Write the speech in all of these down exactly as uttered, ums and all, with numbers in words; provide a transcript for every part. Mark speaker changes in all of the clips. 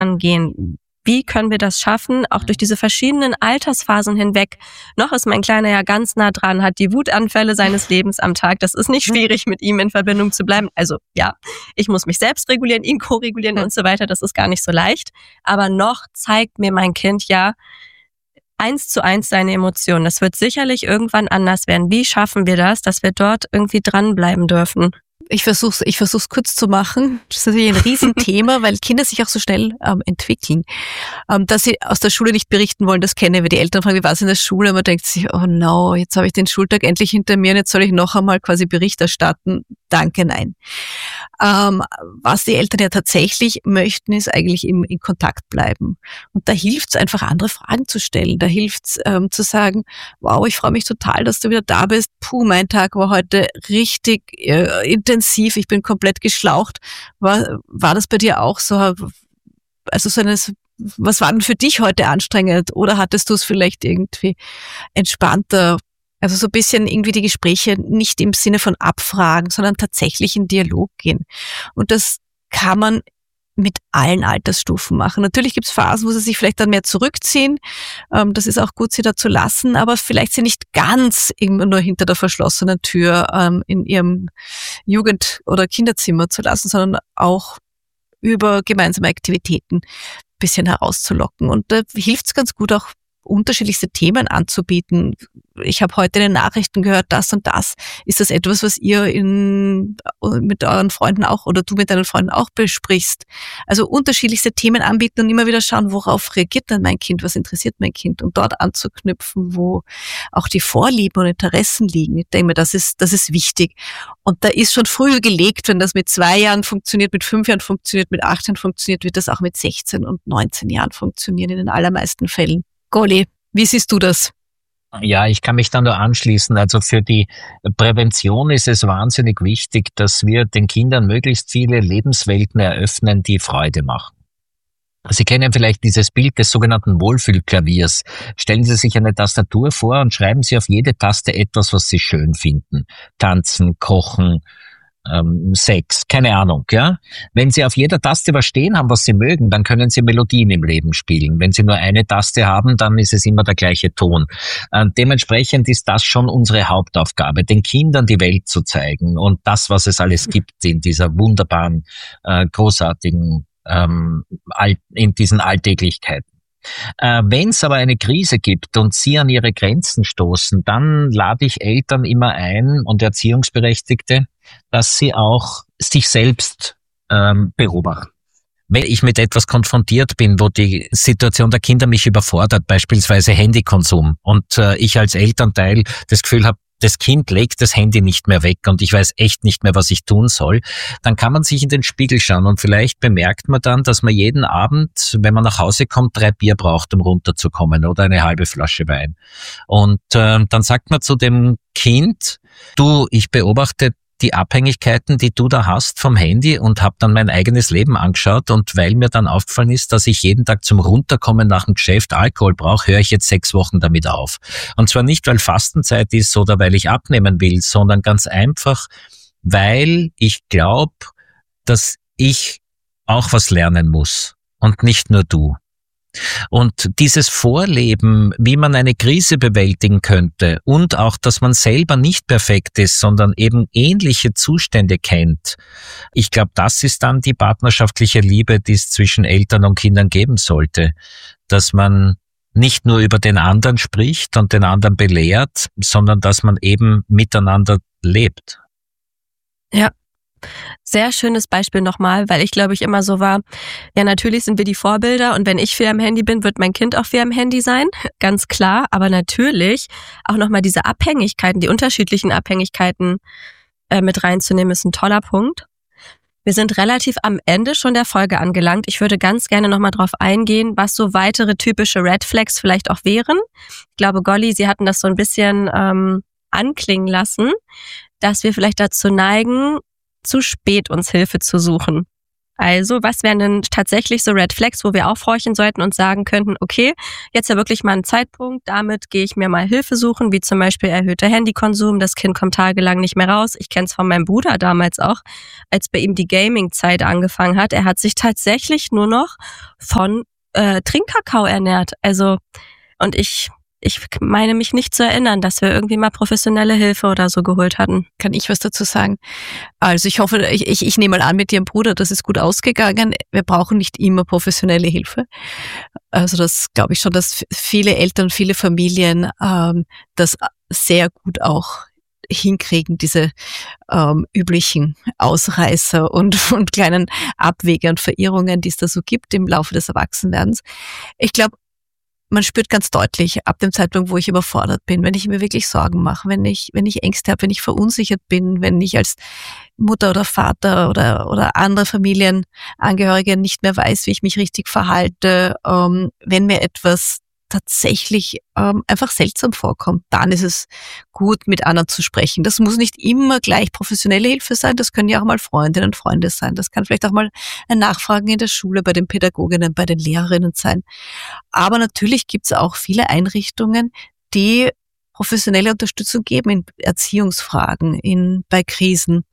Speaker 1: angehen. Wie können wir das schaffen, auch durch diese verschiedenen Altersphasen hinweg? Noch ist mein Kleiner ja ganz nah dran, hat die Wutanfälle seines Lebens am Tag. Das ist nicht schwierig, mit ihm in Verbindung zu bleiben. Also ja, ich muss mich selbst regulieren, ihn ko-regulieren und so weiter. Das ist gar nicht so leicht. Aber noch zeigt mir mein Kind ja eins zu eins seine Emotionen. Das wird sicherlich irgendwann anders werden. Wie schaffen wir das, dass wir dort irgendwie dranbleiben dürfen?
Speaker 2: Ich versuch's, ich versuch's kurz zu machen. Das ist natürlich ein Riesenthema, weil Kinder sich auch so schnell ähm, entwickeln. Ähm, dass sie aus der Schule nicht berichten wollen, das kennen wir. Die Eltern fragen, wie war es in der Schule? Und man denkt sich, oh no, jetzt habe ich den Schultag endlich hinter mir und jetzt soll ich noch einmal quasi Bericht erstatten. Danke, nein. Ähm, was die Eltern ja tatsächlich möchten, ist eigentlich im, in Kontakt bleiben. Und da hilft's einfach, andere Fragen zu stellen. Da hilft's ähm, zu sagen, wow, ich freue mich total, dass du wieder da bist. Puh, mein Tag war heute richtig äh, intensiv. Ich bin komplett geschlaucht. War, war das bei dir auch so? Also so eines, was war denn für dich heute anstrengend? Oder hattest du es vielleicht irgendwie entspannter? Also so ein bisschen irgendwie die Gespräche nicht im Sinne von Abfragen, sondern tatsächlich in Dialog gehen. Und das kann man mit allen Altersstufen machen. Natürlich gibt es Phasen, wo sie sich vielleicht dann mehr zurückziehen. Ähm, das ist auch gut, sie da zu lassen, aber vielleicht sie nicht ganz immer nur hinter der verschlossenen Tür ähm, in ihrem Jugend- oder Kinderzimmer zu lassen, sondern auch über gemeinsame Aktivitäten ein bisschen herauszulocken. Und da hilft es ganz gut, auch unterschiedlichste Themen anzubieten. Ich habe heute in den Nachrichten gehört, das und das. Ist das etwas, was ihr in, mit euren Freunden auch oder du mit deinen Freunden auch besprichst? Also unterschiedlichste Themen anbieten und immer wieder schauen, worauf reagiert denn mein Kind, was interessiert mein Kind und dort anzuknüpfen, wo auch die Vorlieben und Interessen liegen. Ich denke mir, das ist, das ist wichtig. Und da ist schon früh gelegt, wenn das mit zwei Jahren funktioniert, mit fünf Jahren funktioniert, mit acht Jahren funktioniert, wird das auch mit sechzehn und neunzehn Jahren funktionieren in den allermeisten Fällen. Golly, wie siehst du das?
Speaker 3: Ja, ich kann mich dann nur anschließen. Also für die Prävention ist es wahnsinnig wichtig, dass wir den Kindern möglichst viele Lebenswelten eröffnen, die Freude machen. Sie kennen vielleicht dieses Bild des sogenannten Wohlfühlklaviers. Stellen Sie sich eine Tastatur vor und schreiben Sie auf jede Taste etwas, was Sie schön finden. Tanzen, kochen, ähm, Sex, keine Ahnung, ja. Wenn Sie auf jeder Taste was stehen haben, was Sie mögen, dann können Sie Melodien im Leben spielen. Wenn Sie nur eine Taste haben, dann ist es immer der gleiche Ton. Äh, dementsprechend ist das schon unsere Hauptaufgabe, den Kindern die Welt zu zeigen und das, was es alles gibt in dieser wunderbaren, äh, großartigen, ähm, all, in diesen Alltäglichkeiten. Äh, wenn es aber eine Krise gibt und sie an ihre Grenzen stoßen, dann lade ich Eltern immer ein und Erziehungsberechtigte, dass sie auch sich selbst ähm, beobachten. Wenn ich mit etwas konfrontiert bin, wo die Situation der Kinder mich überfordert, beispielsweise Handykonsum, und äh, ich als Elternteil das Gefühl habe, das Kind legt das Handy nicht mehr weg und ich weiß echt nicht mehr, was ich tun soll, dann kann man sich in den Spiegel schauen und vielleicht bemerkt man dann, dass man jeden Abend, wenn man nach Hause kommt, drei Bier braucht, um runterzukommen oder eine halbe Flasche Wein. Und äh, dann sagt man zu dem Kind, du, ich beobachte die Abhängigkeiten, die du da hast vom Handy und habe dann mein eigenes Leben angeschaut und weil mir dann aufgefallen ist, dass ich jeden Tag zum Runterkommen nach dem Geschäft Alkohol brauche, höre ich jetzt sechs Wochen damit auf. Und zwar nicht, weil Fastenzeit ist oder weil ich abnehmen will, sondern ganz einfach, weil ich glaube, dass ich auch was lernen muss und nicht nur du. Und dieses Vorleben, wie man eine Krise bewältigen könnte und auch, dass man selber nicht perfekt ist, sondern eben ähnliche Zustände kennt, ich glaube, das ist dann die partnerschaftliche Liebe, die es zwischen Eltern und Kindern geben sollte, dass man nicht nur über den anderen spricht und den anderen belehrt, sondern dass man eben miteinander lebt.
Speaker 1: Ja. Sehr schönes Beispiel nochmal, weil ich glaube ich immer so war, ja natürlich sind wir die Vorbilder und wenn ich viel am Handy bin, wird mein Kind auch viel am Handy sein, ganz klar, aber natürlich auch nochmal diese Abhängigkeiten, die unterschiedlichen Abhängigkeiten äh, mit reinzunehmen, ist ein toller Punkt. Wir sind relativ am Ende schon der Folge angelangt. Ich würde ganz gerne nochmal drauf eingehen, was so weitere typische Red Flags vielleicht auch wären. Ich glaube, Golly, Sie hatten das so ein bisschen ähm, anklingen lassen, dass wir vielleicht dazu neigen, zu spät uns Hilfe zu suchen. Also, was wären denn tatsächlich so Red Flags, wo wir aufhorchen sollten und sagen könnten, okay, jetzt ja wirklich mal ein Zeitpunkt, damit gehe ich mir mal Hilfe suchen, wie zum Beispiel erhöhter Handykonsum, das Kind kommt tagelang nicht mehr raus. Ich kenne es von meinem Bruder damals auch, als bei ihm die Gaming-Zeit angefangen hat. Er hat sich tatsächlich nur noch von äh, Trinkkakao ernährt. Also, und ich... Ich meine mich nicht zu erinnern, dass wir irgendwie mal professionelle Hilfe oder so geholt hatten.
Speaker 2: Kann ich was dazu sagen? Also ich hoffe, ich, ich, ich nehme mal an mit Ihrem Bruder, das ist gut ausgegangen. Wir brauchen nicht immer professionelle Hilfe. Also das glaube ich schon, dass viele Eltern, viele Familien ähm, das sehr gut auch hinkriegen, diese ähm, üblichen Ausreißer und, und kleinen Abwege und Verirrungen, die es da so gibt im Laufe des Erwachsenwerdens. Ich glaube, man spürt ganz deutlich ab dem Zeitpunkt, wo ich überfordert bin, wenn ich mir wirklich Sorgen mache, wenn ich, wenn ich Ängste habe, wenn ich verunsichert bin, wenn ich als Mutter oder Vater oder, oder andere Familienangehörige nicht mehr weiß, wie ich mich richtig verhalte, ähm, wenn mir etwas tatsächlich ähm, einfach seltsam vorkommt, dann ist es gut, mit anderen zu sprechen. Das muss nicht immer gleich professionelle Hilfe sein, das können ja auch mal Freundinnen und Freunde sein. Das kann vielleicht auch mal ein Nachfragen in der Schule bei den Pädagoginnen, bei den Lehrerinnen sein. Aber natürlich gibt es auch viele Einrichtungen, die professionelle Unterstützung geben in Erziehungsfragen, in bei Krisen.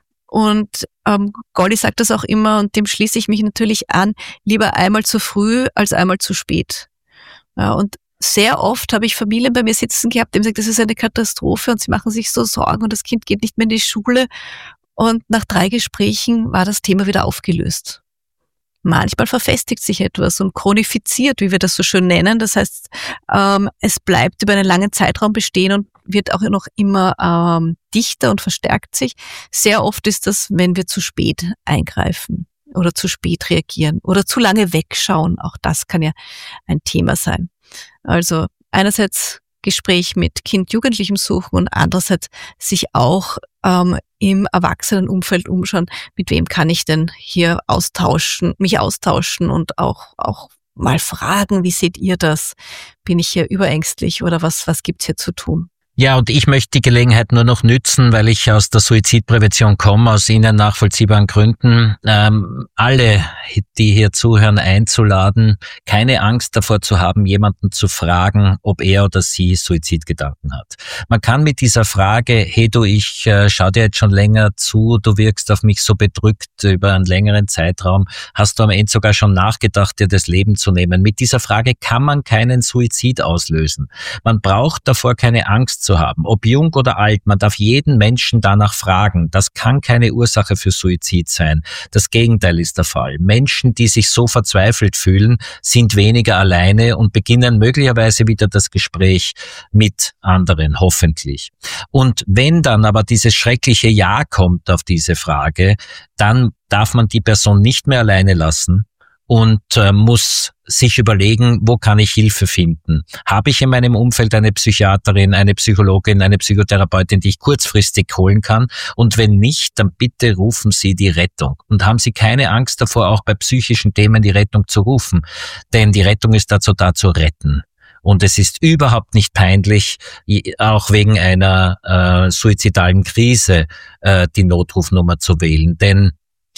Speaker 2: Und ähm, Goldi sagt das auch immer und dem schließe ich mich natürlich an, lieber einmal zu früh als einmal zu spät. Ja, und sehr oft habe ich Familien bei mir sitzen gehabt, die haben gesagt, das ist eine Katastrophe und sie machen sich so Sorgen und das Kind geht nicht mehr in die Schule. Und nach drei Gesprächen war das Thema wieder aufgelöst. Manchmal verfestigt sich etwas und chronifiziert, wie wir das so schön nennen. Das heißt, ähm, es bleibt über einen langen Zeitraum bestehen und wird auch noch immer ähm, dichter und verstärkt sich. Sehr oft ist das, wenn wir zu spät eingreifen oder zu spät reagieren oder zu lange wegschauen. Auch das kann ja ein Thema sein. Also einerseits Gespräch mit Kind, Jugendlichem suchen und andererseits sich auch ähm, im Erwachsenenumfeld umschauen, mit wem kann ich denn hier austauschen, mich austauschen und auch auch mal fragen, wie seht ihr das? Bin ich hier überängstlich oder was was gibt's hier zu tun?
Speaker 3: Ja, und ich möchte die Gelegenheit nur noch nützen, weil ich aus der Suizidprävention komme, aus Ihnen nachvollziehbaren Gründen, ähm, alle, die hier zuhören, einzuladen, keine Angst davor zu haben, jemanden zu fragen, ob er oder sie Suizidgedanken hat. Man kann mit dieser Frage, hey du, ich äh, schau dir jetzt schon länger zu, du wirkst auf mich so bedrückt über einen längeren Zeitraum, hast du am Ende sogar schon nachgedacht, dir das Leben zu nehmen? Mit dieser Frage kann man keinen Suizid auslösen. Man braucht davor keine Angst zu haben, ob jung oder alt, man darf jeden Menschen danach fragen. Das kann keine Ursache für Suizid sein. Das Gegenteil ist der Fall. Menschen, die sich so verzweifelt fühlen, sind weniger alleine und beginnen möglicherweise wieder das Gespräch mit anderen, hoffentlich. Und wenn dann aber dieses schreckliche Ja kommt auf diese Frage, dann darf man die Person nicht mehr alleine lassen und äh, muss sich überlegen, wo kann ich Hilfe finden? Habe ich in meinem Umfeld eine Psychiaterin, eine Psychologin, eine Psychotherapeutin, die ich kurzfristig holen kann? Und wenn nicht, dann bitte rufen Sie die Rettung. Und haben Sie keine Angst davor, auch bei psychischen Themen die Rettung zu rufen. Denn die Rettung ist dazu da, zu retten. Und es ist überhaupt nicht peinlich, auch wegen einer äh, suizidalen Krise äh, die Notrufnummer zu wählen. Denn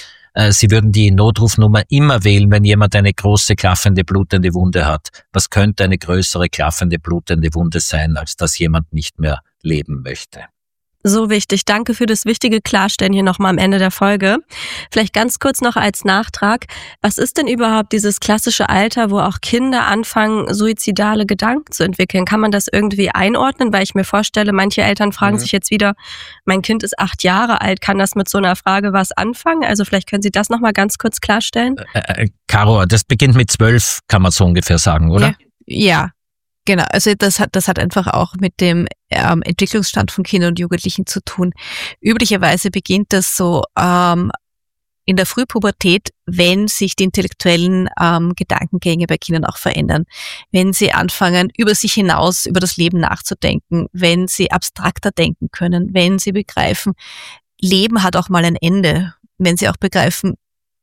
Speaker 3: Sie würden die Notrufnummer immer wählen, wenn jemand eine große, klaffende, blutende Wunde hat. Was könnte eine größere, klaffende, blutende Wunde sein, als dass jemand nicht mehr leben möchte?
Speaker 1: So wichtig. Danke für das wichtige Klarstellen hier nochmal am Ende der Folge. Vielleicht ganz kurz noch als Nachtrag. Was ist denn überhaupt dieses klassische Alter, wo auch Kinder anfangen, suizidale Gedanken zu entwickeln? Kann man das irgendwie einordnen? Weil ich mir vorstelle, manche Eltern fragen mhm. sich jetzt wieder, mein Kind ist acht Jahre alt, kann das mit so einer Frage was anfangen? Also vielleicht können Sie das nochmal ganz kurz klarstellen.
Speaker 3: Äh, äh, Caro, das beginnt mit zwölf, kann man so ungefähr sagen, oder?
Speaker 2: Ja. ja. Genau, also das hat das hat einfach auch mit dem ähm, Entwicklungsstand von Kindern und Jugendlichen zu tun. Üblicherweise beginnt das so ähm, in der Frühpubertät, wenn sich die intellektuellen ähm, Gedankengänge bei Kindern auch verändern. Wenn sie anfangen, über sich hinaus, über das Leben nachzudenken, wenn sie abstrakter denken können, wenn sie begreifen, Leben hat auch mal ein Ende, wenn sie auch begreifen,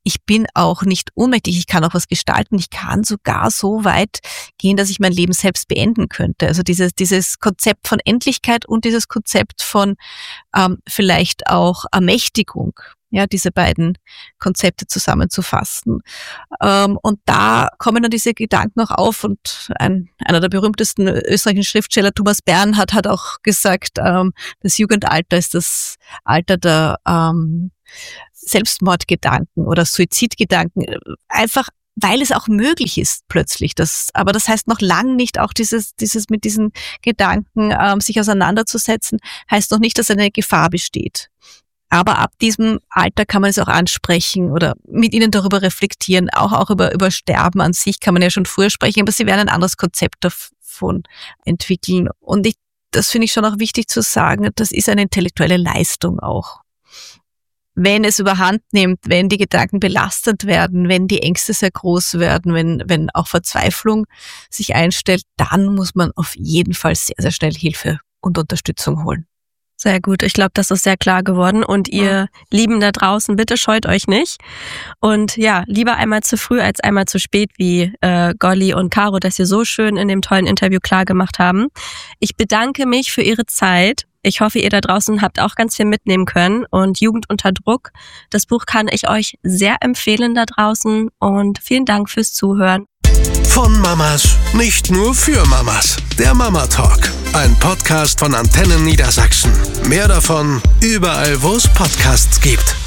Speaker 2: ich bin auch nicht ohnmächtig, ich kann auch was gestalten, ich kann sogar so weit gehen, dass ich mein Leben selbst beenden könnte. Also dieses, dieses Konzept von Endlichkeit und dieses Konzept von ähm, vielleicht auch Ermächtigung, ja, diese beiden Konzepte zusammenzufassen. Ähm, und da kommen dann diese Gedanken auch auf und ein, einer der berühmtesten österreichischen Schriftsteller, Thomas Bernhard, hat auch gesagt, ähm, das Jugendalter ist das Alter der ähm, Selbstmordgedanken oder Suizidgedanken. Einfach, weil es auch möglich ist plötzlich. Das, aber das heißt noch lang nicht auch dieses, dieses mit diesen Gedanken ähm, sich auseinanderzusetzen, heißt noch nicht, dass eine Gefahr besteht. Aber ab diesem Alter kann man es auch ansprechen oder mit ihnen darüber reflektieren. Auch, auch über, über Sterben an sich kann man ja schon früher sprechen, aber sie werden ein anderes Konzept davon entwickeln. Und ich, das finde ich schon auch wichtig zu sagen, das ist eine intellektuelle Leistung auch. Wenn es überhand nimmt, wenn die Gedanken belastend werden, wenn die Ängste sehr groß werden, wenn, wenn auch Verzweiflung sich einstellt, dann muss man auf jeden Fall sehr, sehr schnell Hilfe und Unterstützung holen.
Speaker 1: Sehr gut. Ich glaube, das ist sehr klar geworden. Und ihr ja. Lieben da draußen, bitte scheut euch nicht. Und ja, lieber einmal zu früh als einmal zu spät, wie äh, Golly und Caro das hier so schön in dem tollen Interview klar gemacht haben. Ich bedanke mich für Ihre Zeit. Ich hoffe, ihr da draußen habt auch ganz viel mitnehmen können. Und Jugend unter Druck, das Buch kann ich euch sehr empfehlen da draußen. Und vielen Dank fürs Zuhören.
Speaker 4: Von Mamas, nicht nur für Mamas. Der Mama Talk, ein Podcast von Antennen Niedersachsen. Mehr davon überall, wo es Podcasts gibt.